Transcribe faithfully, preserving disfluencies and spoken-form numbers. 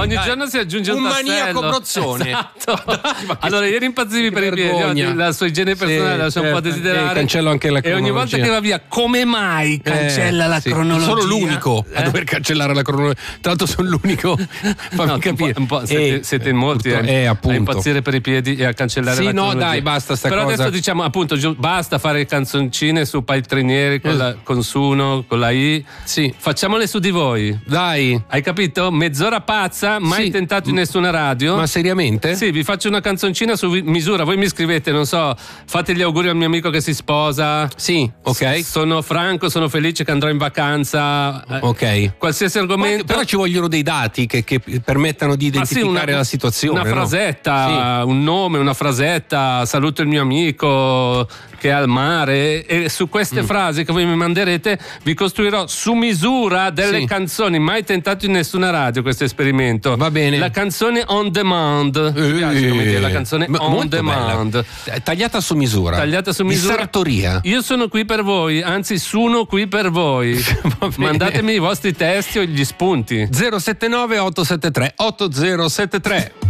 Ogni dai. giorno si aggiunge un, un tassello. maniaco brozzone. Esatto. Dai, Allora ieri impazzivi per i piedi, vergogna. oggi la sua igiene personale Sì, lascia un po' a certo. desiderare. Eh, cancello anche la E ogni volta cronologia. che va via, come mai cancella Eh, la sì. cronologia? Sono l'unico a Eh? dover cancellare la cronologia. Tra l'altro sono l'unico. Fammi No, capire. un po', un po', siete, Eh, siete in molti purtro- eh, eh, a appunto. impazzire per i piedi e a cancellare Sì, la no, cronologia. dai, basta sta Però cosa. adesso diciamo appunto giu- basta fare canzoncine su paltrinieri con, la, con Suno, con la I. Sì. Facciamole su di voi. Dai. Hai capito? Mezz'ora pazza, mai Sì. tentato in nessuna radio. Ma seriamente? Sì, vi faccio una canzoncina su vi- misura. Voi mi scrivete, non so, fate gli auguri al mio amico che si sposa. Sì, ok. S- sono franco, sono felice che andrò in vacanza. Eh, Ok. Qualsiasi argomento. Però ci vogliono dei dati che, che permettano di Ma sì, identificare una- la situazione. Una no? frasetta, un nome, una frasetta, saluto il mio amico che è al mare, e su queste Mm. frasi che voi mi manderete vi costruirò su misura delle Sì. canzoni, mai tentato in nessuna radio questo esperimento. Va bene. La canzone on demand. Mi piace come dire, la canzone Ma on molto demand. bella. Tagliata su misura. Tagliata su Di misura. sartoria. Io sono qui per voi, anzi sono qui per voi. Va bene. Mandatemi i vostri testi o gli spunti. zero sette nove otto sette tre otto zero sette tre